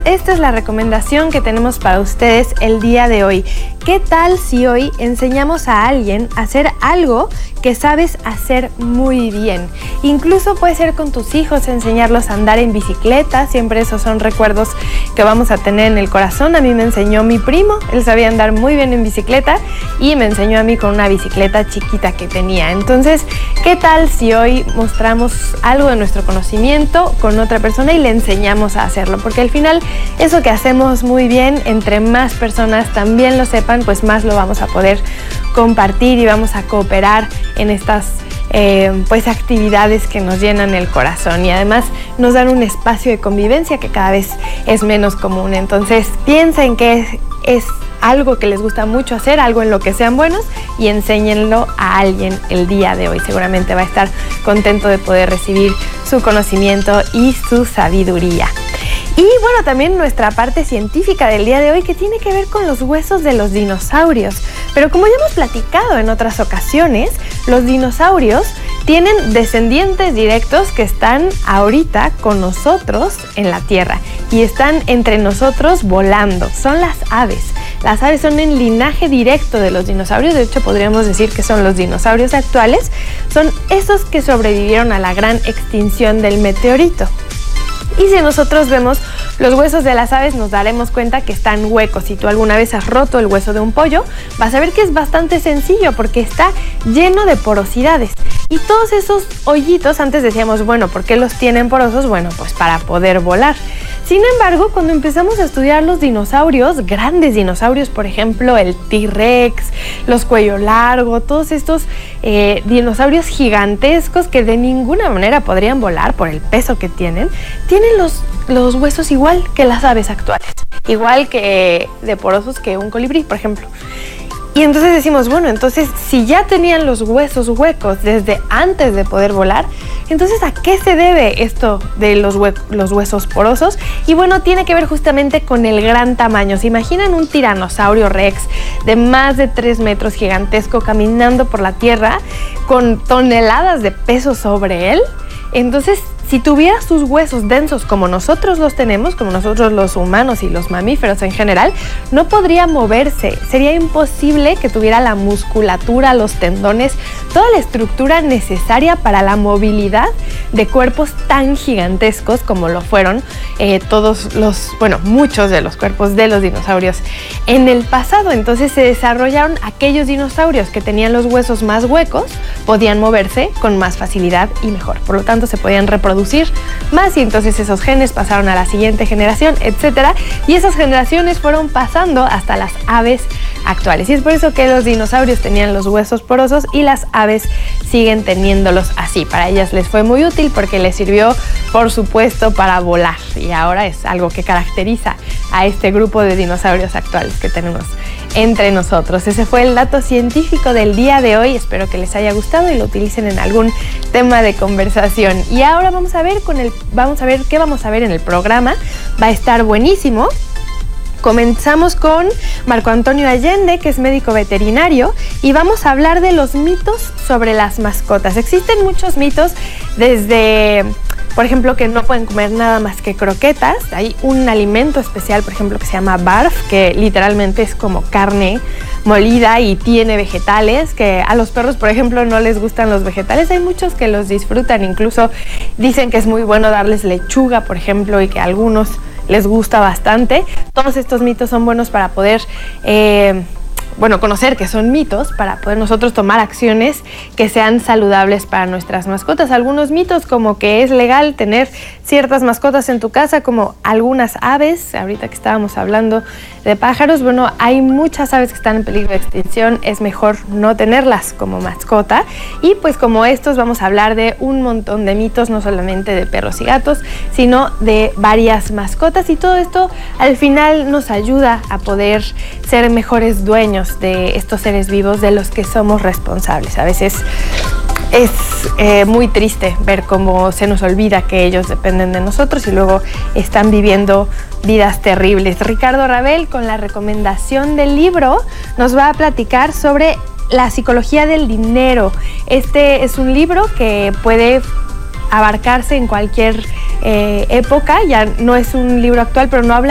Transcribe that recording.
Esta es la recomendación que tenemos para ustedes el día de hoy. ¿Qué tal si hoy enseñamos a alguien a hacer algo que sabes hacer muy bien? Incluso puede ser con tus hijos, enseñarlos a andar en bicicleta. Siempre esos son recuerdos que vamos a tener en el corazón. A mí me enseñó mi primo, él sabía andar muy bien en bicicleta y me enseñó a mí con una bicicleta chiquita que tenía. Entonces, ¿qué tal si hoy mostramos algo de nuestro conocimiento con otra persona y le enseñamos a hacerlo? Porque al final, eso que hacemos muy bien, entre más personas también lo sepan, pues más lo vamos a poder compartir y vamos a cooperar en estas pues actividades que nos llenan el corazón y además nos dan un espacio de convivencia que cada vez es menos común. Entonces piensen que es algo que les gusta mucho hacer, algo en lo que sean buenos y enséñenlo a alguien el día de hoy. Seguramente va a estar contento de poder recibir su conocimiento y su sabiduría. Y bueno, también nuestra parte científica del día de hoy que tiene que ver con los huesos de los dinosaurios. Pero como ya hemos platicado en otras ocasiones, los dinosaurios tienen descendientes directos que están ahorita con nosotros en la Tierra y están entre nosotros volando. Son las aves. Las aves son el linaje directo de los dinosaurios. De hecho, podríamos decir que son los dinosaurios actuales. Son esos que sobrevivieron a la gran extinción del meteorito. Y si nosotros vemos los huesos de las aves, nos daremos cuenta que están huecos. Si tú alguna vez has roto el hueso de un pollo, vas a ver que es bastante sencillo porque está lleno de porosidades. Y todos esos hoyitos, antes decíamos, bueno, ¿por qué los tienen porosos? Bueno, pues para poder volar. Sin embargo, cuando empezamos a estudiar los dinosaurios, grandes dinosaurios, por ejemplo, el T-Rex, los cuello largo, todos estos dinosaurios gigantescos que de ninguna manera podrían volar por el peso que tienen los huesos igual que las aves actuales, igual que de porosos que un colibrí, por ejemplo. Y entonces decimos, bueno, entonces si ya tenían los huesos huecos desde antes de poder volar, entonces ¿a qué se debe esto de los huesos porosos? Y bueno, tiene que ver justamente con el gran tamaño. ¿Se imaginan un tiranosaurio rex de más de 3 metros gigantesco caminando por la tierra con toneladas de peso sobre él? Entonces, si tuviera sus huesos densos como nosotros los tenemos, como nosotros los humanos y los mamíferos en general, no podría moverse. Sería imposible que tuviera la musculatura, los tendones, toda la estructura necesaria para la movilidad de cuerpos tan gigantescos como lo fueron muchos de los cuerpos de los dinosaurios en el pasado. Entonces se desarrollaron aquellos dinosaurios que tenían los huesos más huecos, podían moverse con más facilidad y mejor. Por lo tanto, se podían reproducir más y entonces esos genes pasaron a la siguiente generación, etcétera, y esas generaciones fueron pasando hasta las aves actuales. Y es por eso que los dinosaurios tenían los huesos porosos y las aves siguen teniéndolos así. Para ellas les fue muy útil porque les sirvió, por supuesto, para volar y ahora es algo que caracteriza a este grupo de dinosaurios actuales que tenemos entre nosotros. Ese fue el dato científico del día de hoy. Espero que les haya gustado y lo utilicen en algún tema de conversación. Y ahora vamos a ver qué vamos a ver en el programa. Va a estar buenísimo. Comenzamos con Marco Antonio Allende, que es médico veterinario, y vamos a hablar de los mitos sobre las mascotas. Existen muchos mitos, desde, por ejemplo, que no pueden comer nada más que croquetas. Hay un alimento especial, por ejemplo, que se llama barf, que literalmente es como carne molida y tiene vegetales, que a los perros, por ejemplo, no les gustan los vegetales. Hay muchos que los disfrutan, incluso dicen que es muy bueno darles lechuga, por ejemplo, y que a algunos les gusta bastante. Todos estos mitos son buenos para poder conocer que son mitos, para poder nosotros tomar acciones que sean saludables para nuestras mascotas. Algunos mitos, como que es legal tener ciertas mascotas en tu casa, como algunas aves. Ahorita que estábamos hablando de pájaros, bueno, hay muchas aves que están en peligro de extinción, es mejor no tenerlas como mascota. Y pues como estos vamos a hablar de un montón de mitos, no solamente de perros y gatos, sino de varias mascotas, y todo esto al final nos ayuda a poder ser mejores dueños de estos seres vivos de los que somos responsables. A veces es muy triste ver cómo se nos olvida que ellos dependen de nosotros y luego están viviendo vidas terribles. Ricardo Ravel, con la recomendación del libro, nos va a platicar sobre la psicología del dinero. Este es un libro que puede abarcarse en cualquier época, ya no es un libro actual, pero no habla